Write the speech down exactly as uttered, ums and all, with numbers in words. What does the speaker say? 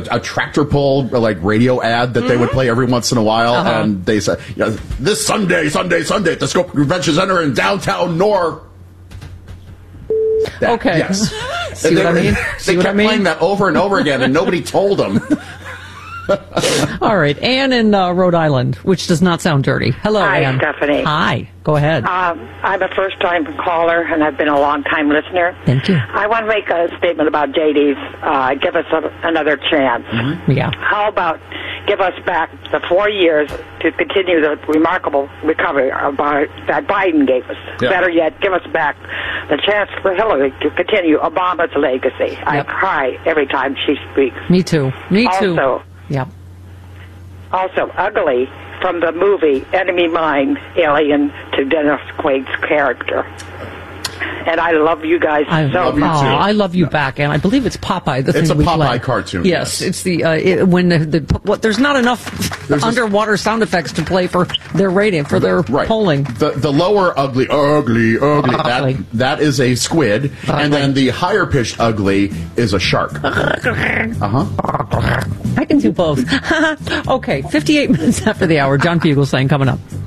a tractor pull like radio ad that mm-hmm. they would play every once in a while, uh-huh. and they said, you know, "This Sunday, Sunday, Sunday at the Scope Convention Center in downtown Nor." That, okay. Yes. See what they, I mean? They See kept what I mean? playing that over and over again, and nobody told them. All right, Anne in uh, Rhode Island, which does not sound dirty. Hello, Hi, Anne. Stephanie. Hi. Go ahead. Um, I'm a first-time caller, and I've been a long-time listener. Thank you. I want to make a statement about J D's. Uh, give us a, another chance. Mm-hmm. Yeah. How about give us back the four years to continue the remarkable recovery about, that Biden gave us? Yeah. Better yet, give us back the chance for Hillary to continue Obama's legacy. Yep. I cry every time she speaks. Me too. Me too. Also, yep. Also, Ugly from the movie Enemy Mine, Alien, to Dennis Quaid's character. And I love you guys I so love much. You too. I love you back, and I believe it's Popeye. The it's thing a we Popeye play. cartoon. Yes, yes. it's the uh, it, when the, the what. There's not enough there's underwater a, sound effects to play for their rating for their right. polling. The the lower ugly, ugly, ugly. ugly. That that is a squid, ugly. And then the higher pitched ugly is a shark. uh huh. I can do both. Okay, fifty-eight minutes after the hour. John Fugelsang coming up.